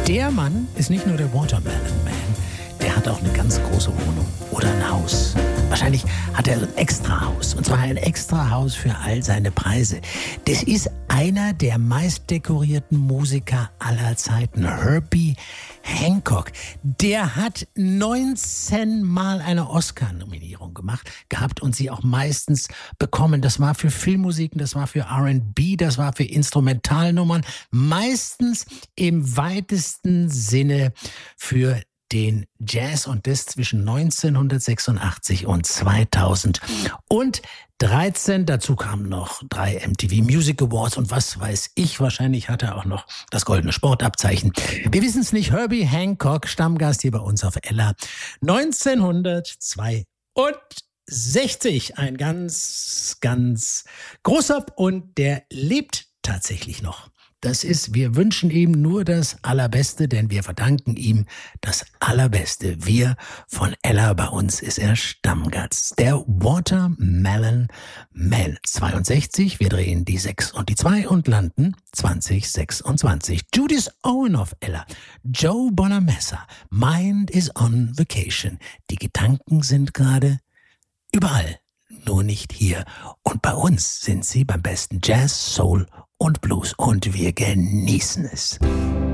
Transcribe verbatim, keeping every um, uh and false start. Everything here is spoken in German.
Der Mann ist nicht nur der Watermelon Man, der hat auch eine ganz große Wohnung oder ein Haus. Wahrscheinlich hat er ein Extrahaus, und zwar ein Extrahaus für all seine Preise. Das ist einer der meistdekorierten Musiker aller Zeiten, Herbie Hancock. Der hat neunzehn Mal eine Oscar-Nominierung gemacht, gehabt und sie auch meistens bekommen. Das war für Filmmusiken, das war für R and B, das war für Instrumentalnummern, meistens im weitesten Sinne für den Jazz, und das zwischen neunzehnhundertsechsundachtzig und zweitausenddreizehn. Dazu kamen noch drei M T V Music Awards und was weiß ich, wahrscheinlich hat er auch noch das goldene Sportabzeichen. Wir wissen es nicht. Herbie Hancock, Stammgast hier bei uns auf Ella. neunzehnhundertzweiundsechzig, ein ganz, ganz großer, und der lebt tatsächlich noch. Das ist, wir wünschen ihm nur das Allerbeste, denn wir verdanken ihm das Allerbeste. Wir von Ella, bei uns ist er Stammgast. Der Watermelon Man. zweiundsechzig, wir drehen die sechs und die zwei und landen zwanzig sechsundzwanzig. Judith Owen auf Ella. Joe Bonamessa. Mind is on vacation. Die Gedanken sind gerade überall, nur nicht hier. Und bei uns sind sie beim besten Jazz, Soul und Blues, und wir genießen es.